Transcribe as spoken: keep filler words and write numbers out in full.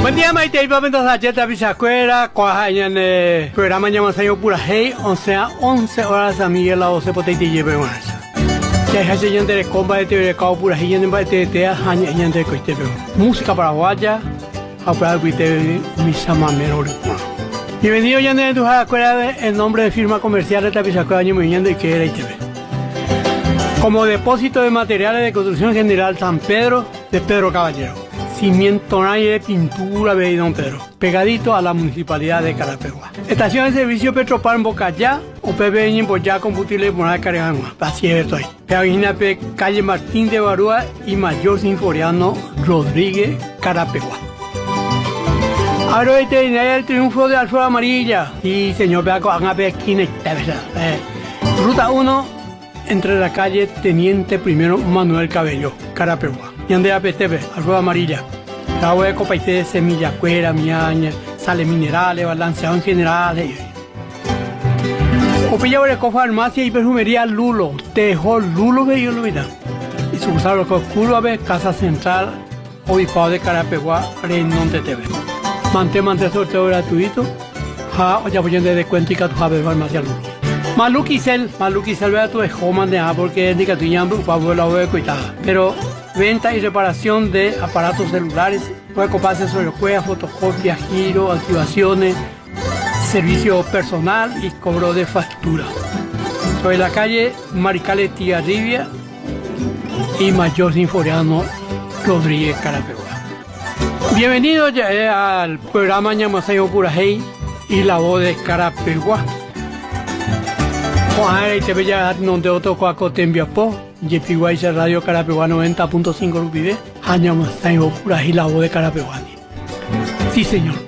Buen día, Maite, y para a Jeta Bisacuera, en el programa Ñamasayo Pura Hey, once a once horas a Miguel la doce potente y lleve más. Ya es así, de comba de teoría, cao pura hey, en el de tea, aña y de coite, música paraguaya, a para cuite, misa mamero. Bienvenido, ya de tu escuela, en nombre de firma comercial de Tapizacuera, año moviendo y que era I T V. Como depósito de materiales de construcción general San Pedro de Pedro Caballero. Cimiento de pintura de Don Pedro, pegadito a la municipalidad de Carapeguá. Estación de servicio Petropar en Bocayá, o P B en Boyá, combustible por de Careganua, así es esto ahí. Peagina P, calle Martín de Barúa y Mayor Sinforiano Rodríguez, Carapeguá. Ahora este es el triunfo de Alfredo Amarilla. Sí, señor, vea con una esquina, eh, ruta uno, entre la calle Teniente Primero Manuel Cabello, Carapeguá. Y Andrea Petepe, Alfredo Amarilla. La agua de copaité de semilla, cuera, miaña, sales minerales, balanceados generales. Opilla de farmacia y perfumería Lulo, Tejo Lulo de yo lo vida. Y su usar los oscuro a ver, Casa Central, Obispado de Carapeguá, Renón de T V. Mantén, mantén sorteo gratuito. Ja, ya voy a de descuento y que tu jabe farmacia Lulo. Maluquicel, Maluquicel, vea tu esjo mandeja porque es de que tu llamo, para la de coitada. Pero venta y reparación de aparatos celulares, puede coparse sobre juegos, fotocopias, giro, activaciones, servicio personal y cobro de factura. Sobre la calle Maricales Tigarribia y Mayor Sinforiano Rodríguez, Carapeguá. Bienvenidos al programa Ñamasayo Pura Hey y la voz de Carapeguá. Juan y te veía donde otro cuaco te envió po. Yepiguay Radio Carapeguá noventa punto cinco Rupibe. Año más Pura y la voz de Carapeguá. Sí, señor.